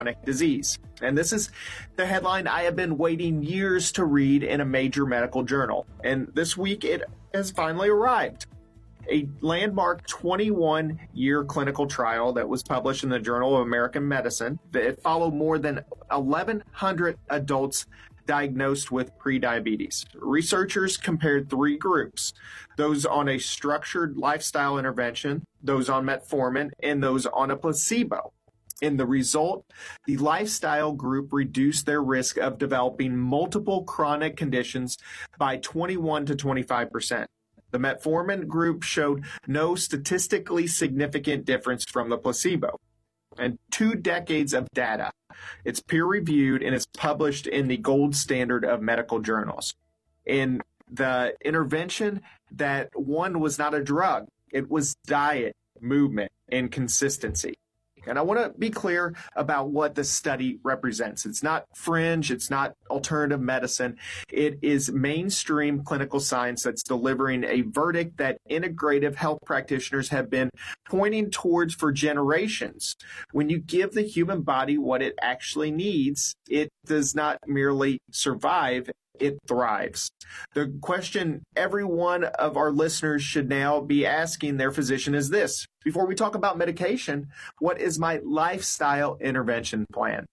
disease. And this is the headline I have been waiting years to read in a major medical journal. And this week it has finally arrived. A landmark 21-year clinical trial that was published in the Journal of American Medicine. It followed more than 1,100 adults diagnosed with prediabetes. Researchers compared three groups: those on a structured lifestyle intervention, those on metformin, and those on a placebo. In the result, the lifestyle group reduced their risk of developing multiple chronic conditions by 21 to 25%. The metformin group showed no statistically significant difference from the placebo. And 2 decades of data. It's peer-reviewed and it's published in the gold standard of medical journals. In the intervention that won was not a drug. It was diet, movement, and consistency. And I want to be clear about what the study represents. It's not fringe. It's not alternative medicine. It is mainstream clinical science that's delivering a verdict that integrative health practitioners have been pointing towards for generations. When you give the human body what it actually needs, it does not merely survive, it thrives. The question every one of our listeners should now be asking their physician is this: before we talk about medication, what is my lifestyle intervention plan?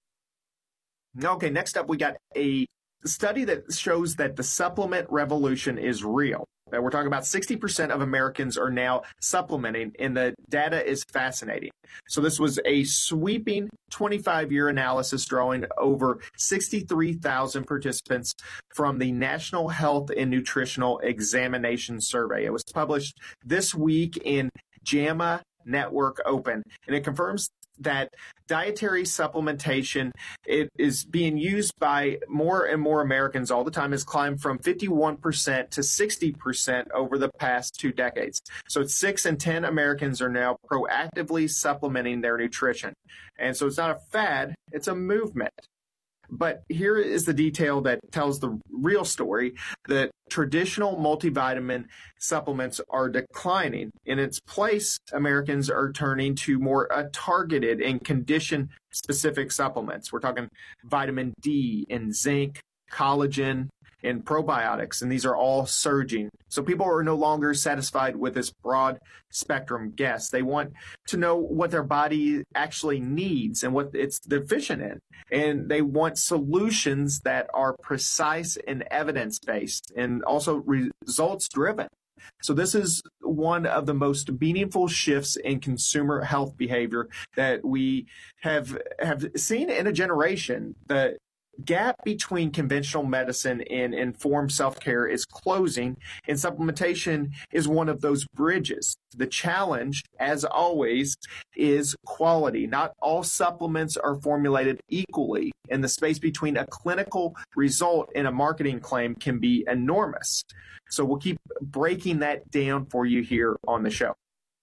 Okay, next up, we got a study that shows that the supplement revolution is real. We're talking about 60% of Americans are now supplementing, and the data is fascinating. So this was a sweeping 25-year analysis drawing over 63,000 participants from the National Health and Nutritional Examination Survey. It was published this week in JAMA Network Open, and it confirms that dietary supplementation, it is being used by more and more Americans all the time, has climbed from 51% to 60% over the past 2 decades. So 6 in 10 Americans are now proactively supplementing their nutrition. And so it's not a fad, it's a movement. But here is the detail that tells the real story. The traditional multivitamin supplements are declining. In its place, Americans are turning to more targeted and condition-specific supplements. We're talking vitamin D and zinc, collagen, and probiotics, and these are all surging. So people are no longer satisfied with this broad spectrum guess. They want to know what their body actually needs and what it's deficient in. And they want solutions that are precise and evidence-based and also results-driven. So this is one of the most meaningful shifts in consumer health behavior that we have seen in a generation. The gap between conventional medicine and informed self-care is closing, and supplementation is one of those bridges. The challenge, as always, is quality. Not all supplements are formulated equally, and the space between a clinical result and a marketing claim can be enormous. So we'll keep breaking that down for you here on the show.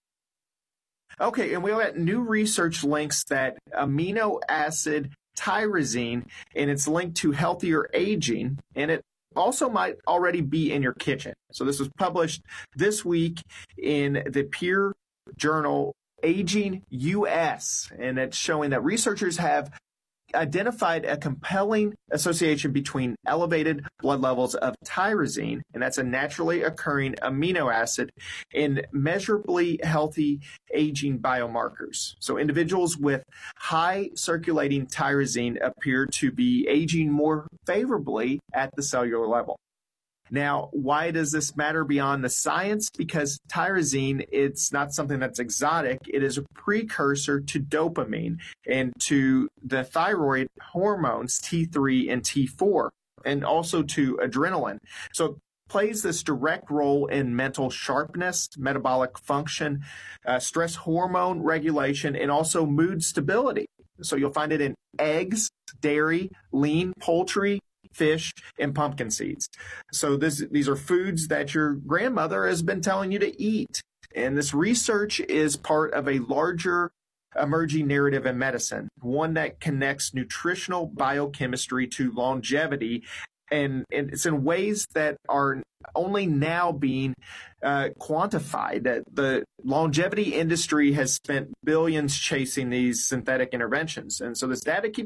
Okay, and we got new research links that amino acid tyrosine, and it's linked to healthier aging, and it also might already be in your kitchen. So this was published this week in the peer journal Aging US, and it's showing that researchers have identified a compelling association between elevated blood levels of tyrosine, and that's a naturally occurring amino acid, and measurably healthy aging biomarkers. So individuals with high circulating tyrosine appear to be aging more favorably at the cellular level. Now, why does this matter beyond the science? Because tyrosine, it's not something that's exotic. It is a precursor to dopamine and to the thyroid hormones T3 and T4, and also to adrenaline. So it plays this direct role in mental sharpness, metabolic function, stress hormone regulation, and also mood stability. So you'll find it in eggs, dairy, lean poultry, fish, and pumpkin seeds. So these are foods that your grandmother has been telling you to eat. And this research is part of a larger emerging narrative in medicine, one that connects nutritional biochemistry to longevity And it's in ways that are only now being quantified. That the longevity industry has spent billions chasing these synthetic interventions. And so this data keeps